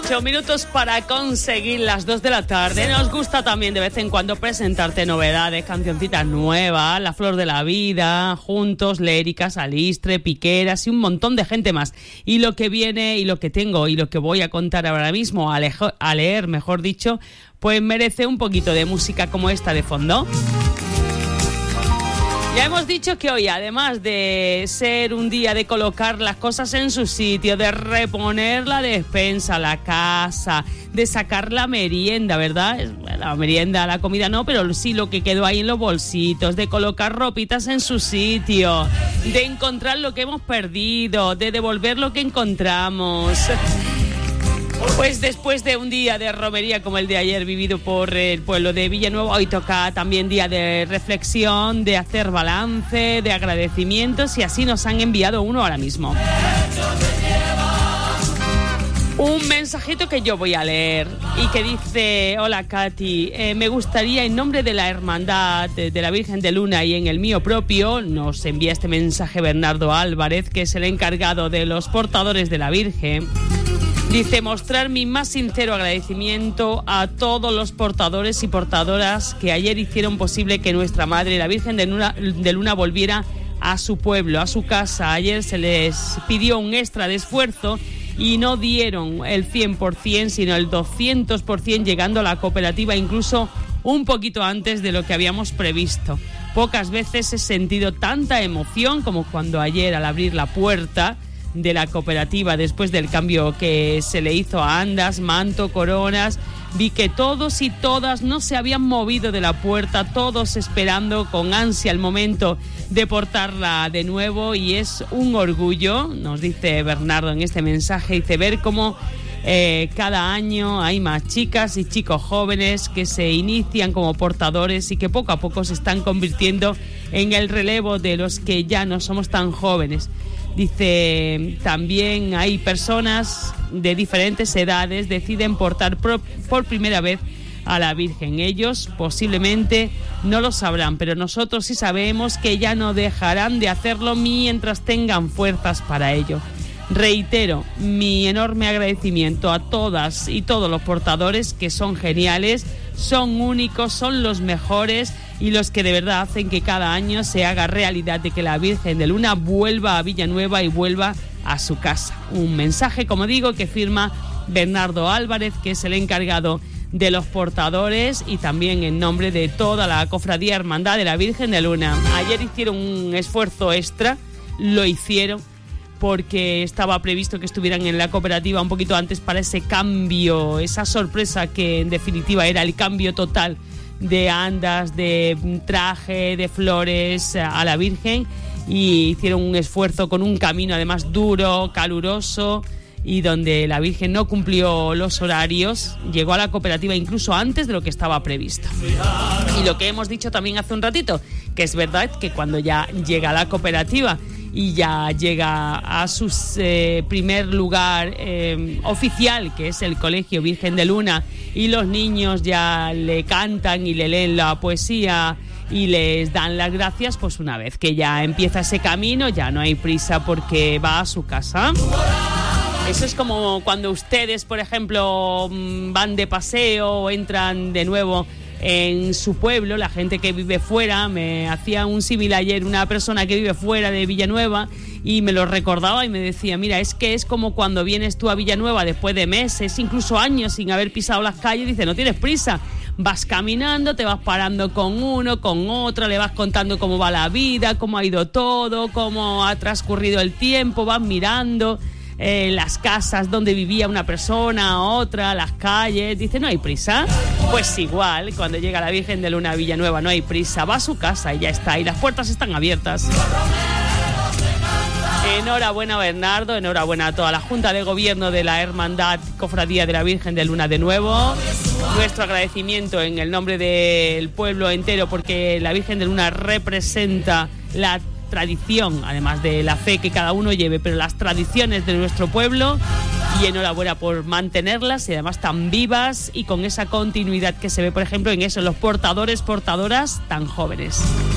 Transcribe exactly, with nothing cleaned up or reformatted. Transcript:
Ocho minutos para conseguir las dos de la tarde. Nos gusta también de vez en cuando presentarte novedades, cancioncitas nuevas, La Flor de la Vida, Juntos, Léricas, Alistre, Piqueras y un montón de gente más. Y lo que viene y lo que tengo y lo que voy a contar ahora mismo, a, lejo, a leer, mejor dicho, pues merece un poquito de música como esta de fondo. Ya hemos dicho que hoy, además de ser un día de colocar las cosas en su sitio, de reponer la despensa, la casa, de sacar la merienda, ¿verdad? La merienda, la comida no, pero sí lo que quedó ahí en los bolsitos, de colocar ropitas en su sitio, de encontrar lo que hemos perdido, de devolver lo que encontramos. Pues después de un día de romería como el de ayer vivido por el pueblo de Villanueva, hoy toca también día de reflexión, de hacer balance, de agradecimientos, y así nos han enviado uno ahora mismo. Un mensajito que yo voy a leer y que dice: hola Katy, eh, me gustaría en nombre de la Hermandad de, de la Virgen de Luna y en el mío propio, nos envía este mensaje Bernardo Álvarez, que es el encargado de los portadores de la Virgen. Dice: mostrar mi más sincero agradecimiento a todos los portadores y portadoras que ayer hicieron posible que nuestra Madre, la Virgen de Luna, de Luna, volviera a su pueblo, a su casa. Ayer se les pidió un extra de esfuerzo y no dieron el cien por ciento, sino el doscientos por ciento, llegando a la cooperativa incluso un poquito antes de lo que habíamos previsto. Pocas veces he sentido tanta emoción como cuando ayer, al abrir la puerta de la cooperativa, después del cambio que se le hizo a andas, manto, coronas, vi que todos y todas no se habían movido de la puerta, todos esperando con ansia el momento de portarla de nuevo, y es un orgullo, nos dice Bernardo en este mensaje, dice, ver cómo eh, cada año hay más chicas y chicos jóvenes que se inician como portadores y que poco a poco se están convirtiendo en el relevo de los que ya no somos tan jóvenes. Dice, también hay personas de diferentes edades deciden portar por, por primera vez a la Virgen. Ellos posiblemente no lo sabrán, pero nosotros sí sabemos que ya no dejarán de hacerlo mientras tengan fuerzas para ello. Reitero mi enorme agradecimiento a todas y todos los portadores, que son geniales, son únicos, son los mejores y los que de verdad hacen que cada año se haga realidad de que la Virgen de Luna vuelva a Villanueva y vuelva a su casa. Un mensaje, como digo, que firma Bernardo Álvarez, que es el encargado de los portadores, y también en nombre de toda la Cofradía Hermandad de la Virgen de Luna. Ayer hicieron un esfuerzo extra, lo hicieron porque estaba previsto que estuvieran en la cooperativa un poquito antes para ese cambio, esa sorpresa que en definitiva era el cambio total de andas, de traje, de flores a la Virgen, y hicieron un esfuerzo con un camino además duro, caluroso, y donde la Virgen no cumplió los horarios, llegó a la cooperativa incluso antes de lo que estaba previsto. Y lo que hemos dicho también hace un ratito, que es verdad que cuando ya llega a la cooperativa y ya llega a su eh, primer lugar eh, oficial, que es el Colegio Virgen de Luna, y los niños ya le cantan y le leen la poesía y les dan las gracias, pues una vez que ya empieza ese camino ya no hay prisa porque va a su casa. Eso es como cuando ustedes, por ejemplo, van de paseo o entran de nuevo en su pueblo, la gente que vive fuera. Me hacía un símil ayer una persona que vive fuera de Villanueva y me lo recordaba y me decía, mira, es que es como cuando vienes tú a Villanueva después de meses, incluso años sin haber pisado las calles. Dice, no tienes prisa, vas caminando, te vas parando con uno, con otro, le vas contando cómo va la vida, cómo ha ido todo, cómo ha transcurrido el tiempo, vas mirando Eh, las casas donde vivía una persona, otra, las calles. Dice, no hay prisa. Pues igual, cuando llega la Virgen de Luna a Villanueva no hay prisa, va a su casa y ya está, y las puertas están abiertas. Enhorabuena Bernardo, enhorabuena a toda la Junta de Gobierno de la Hermandad Cofradía de la Virgen de Luna de nuevo. Nuestro agradecimiento en el nombre del pueblo entero, porque la Virgen de Luna representa la tradición, además de la fe que cada uno lleve, pero las tradiciones de nuestro pueblo, y enhorabuena por mantenerlas y además tan vivas y con esa continuidad que se ve, por ejemplo, en eso, los portadores, portadoras tan jóvenes.